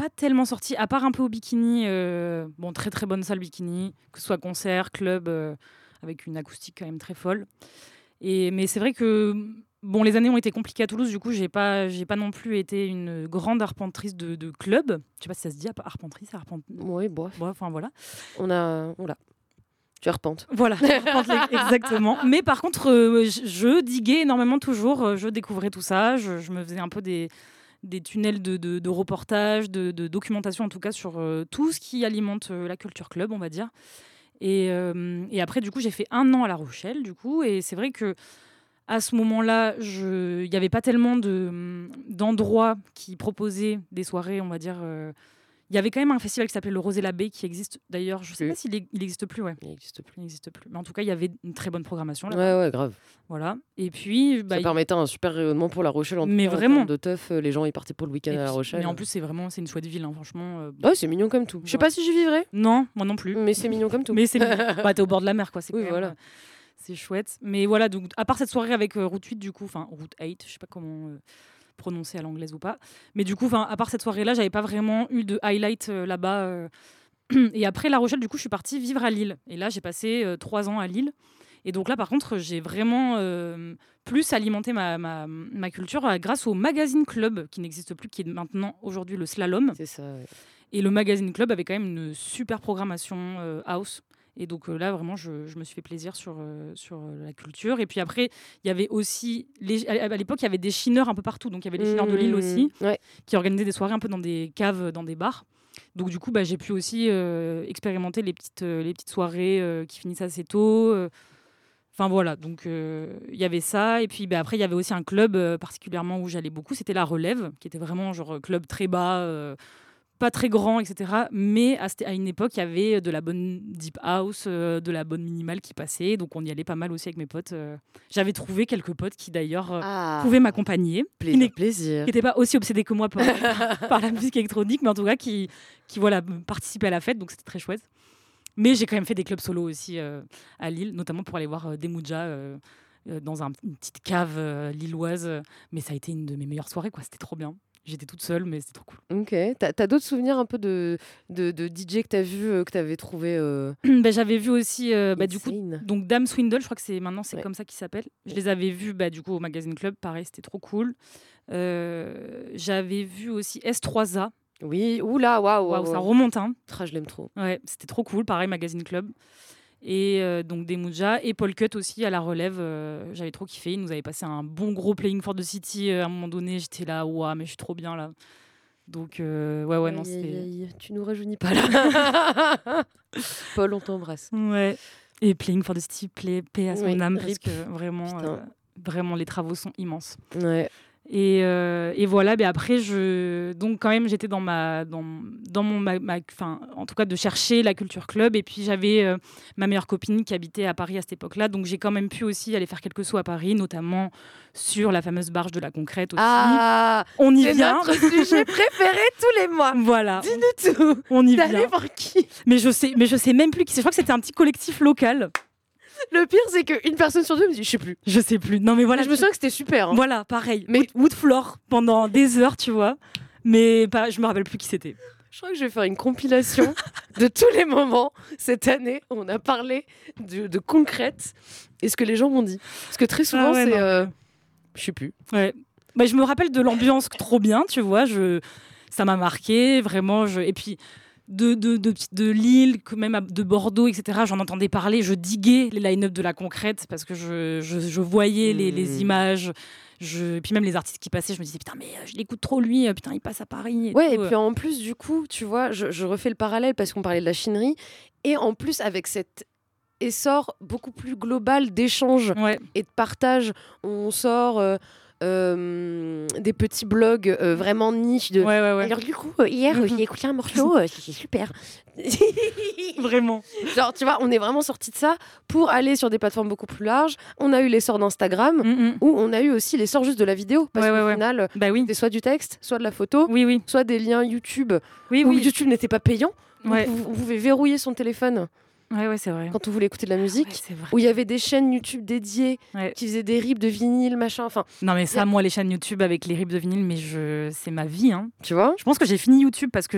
pas tellement sorti, à part un peu au Bikini. Bon, très très bonne salle Bikini, que ce soit concert, club, avec une acoustique quand même très folle. Mais c'est vrai que bon, les années ont été compliquées à Toulouse, du coup, j'ai pas non plus été une grande arpentrice de club. Je sais pas si ça se dit arpentrice, Oui, bof. Enfin voilà. Oula. Tu arpentes. Voilà, exactement. Mais par contre, je diguais énormément toujours. Je découvrais tout ça. Je me faisais un peu des tunnels de reportage, de documentation en tout cas sur tout ce qui alimente la culture club, on va dire. Et après, du coup, j'ai fait 1 an à La Rochelle, du coup. Et c'est vrai que à ce moment-là, il n'y avait pas tellement d'endroits qui proposaient des soirées, on va dire. Il y avait quand même un festival qui s'appelait le Rosé l'Abbé qui existe d'ailleurs. Je ne sais pas s'il n'existe plus. Ouais. Il n'existe plus. Il n'existe plus. Mais en tout cas, il y avait une très bonne programmation là. Ouais, grave. Voilà. Et puis, ça permettait un super rayonnement pour La Rochelle. Mais vraiment. De teuf, les gens y partaient pour le week-end à La Rochelle. Mais en plus, c'est une chouette ville, hein, franchement. Ouais, c'est mignon comme tout. Je sais pas si j'y vivrais. Non, moi non plus. Mais c'est mignon comme tout. Mais c'est bah, t'es au bord de la mer, quoi. Oui, voilà. C'est chouette. Mais voilà, donc à part cette soirée avec Route 8, du coup, enfin Route 8, je sais pas comment prononcer à l'anglaise ou pas. Mais du coup, à part cette soirée-là, j'avais pas vraiment eu de highlight là-bas. Et après La Rochelle, du coup, je suis partie vivre à Lille. Et là, j'ai passé 3 ans à Lille. Et donc là, par contre, j'ai vraiment plus alimenté ma culture grâce au Magazine Club, qui n'existe plus, qui est maintenant aujourd'hui le Slalom. C'est ça, ouais. Et le Magazine Club avait quand même une super programmation house. Et donc là, vraiment, je me suis fait plaisir sur la culture. Et puis après, il y avait aussi... à l'époque, il y avait des chineurs un peu partout. Donc il y avait les chineurs de Lille aussi, qui organisaient des soirées un peu dans des caves, dans des bars. Donc du coup, j'ai pu aussi expérimenter les petites soirées qui finissent assez tôt. Enfin voilà, donc il y avait ça. Et puis après, il y avait aussi un club particulièrement où j'allais beaucoup. C'était La Relève, qui était vraiment genre club très bas... pas très grand, etc. Mais à une époque, il y avait de la bonne deep house, de la bonne minimale qui passait. Donc, on y allait pas mal aussi avec mes potes. J'avais trouvé quelques potes qui, d'ailleurs, pouvaient m'accompagner. Plaisir. Qui n'étaient pas aussi obsédés que moi par la musique électronique, mais en tout cas, qui voilà, participaient à la fête. Donc, c'était très chouette. Mais j'ai quand même fait des clubs solo aussi à Lille, notamment pour aller voir Demouja dans une petite cave lilloise. Mais ça a été une de mes meilleures soirées, quoi. C'était trop bien. J'étais toute seule, mais c'était trop cool. Ok. T'as d'autres souvenirs un peu de DJ que t'as vu, que t'avais trouvé j'avais vu aussi, du coup, donc Dame Swindle, je crois que c'est comme ça qu'il s'appelle. Je les avais vus du coup, au Magazine Club, pareil, c'était trop cool. J'avais vu aussi S3A. Oui, oula, waouh, ça remonte, hein. Je l'aime trop. Ouais, c'était trop cool, pareil, Magazine Club. Et donc Demouja et Paul Cut aussi à La Relève, j'avais trop kiffé. Ils nous avaient passé un bon gros Playing for the City à un moment donné. J'étais là, waouh, mais je suis trop bien là. Donc non, c'était. Tu nous rajeunis pas là. Paul, on t'embrasse. Ouais. Et Playing for the City, paix à son âme, parce que vraiment les travaux sont immenses. Ouais. Et voilà, après, donc quand même, j'étais dans en tout cas, de chercher la culture club. Et puis, j'avais ma meilleure copine qui habitait à Paris à cette époque-là. Donc, j'ai quand même pu aussi aller faire quelques sauts à Paris, notamment sur la fameuse barge de la Concrète aussi. Ah, on y vient. C'est notre sujet préféré tous les mois. Voilà. Dis-nous tout. On y vient. T'allais voir qui? Mais je sais même plus qui c'est. Je crois que c'était un petit collectif local. Le pire, c'est qu'une personne sur deux me dit je sais plus. Non, mais voilà. Je me souviens que c'était super. Hein. Voilà, pareil. Mais Woodfloor pendant des heures, tu vois. Mais je me rappelle plus qui c'était. Je crois que je vais faire une compilation de tous les moments cette année où on a parlé de concrète et ce que les gens m'ont dit. Parce que très souvent, c'est. Je sais plus. Ouais. Je me rappelle de l'ambiance trop bien, tu vois. Ça m'a marqué, vraiment. Et puis. De Lille, même de Bordeaux, etc. J'en entendais parler, je diguais les line-up de la Concrète parce que je voyais les images. Et puis même les artistes qui passaient, je me disais putain, mais je l'écoute trop lui, putain, il passe à Paris. Et puis en plus, du coup, tu vois, je refais le parallèle parce qu'on parlait de la chinerie. Et en plus, avec cet essor beaucoup plus global d'échange et de partage, on sort. Des petits blogs vraiment niche de... Alors du coup hier j'ai écouté un morceau, c'est super. Vraiment, genre tu vois, on est vraiment sorti de ça pour aller sur des plateformes beaucoup plus larges. On a eu l'essor d'Instagram où on a eu aussi l'essor juste de la vidéo parce qu'au final c'était soit du texte, soit de la photo, soit des liens YouTube où YouTube n'était pas payant, on pouvait verrouiller son téléphone. Ouais, c'est vrai. Quand on voulait écouter de la musique, où il y avait des chaînes YouTube dédiées qui faisaient des rips de vinyle, machin. Enfin. Non, mais ça, moi, les chaînes YouTube avec les rips de vinyle, mais c'est ma vie. Hein. Tu vois ? Je pense que j'ai fini YouTube parce que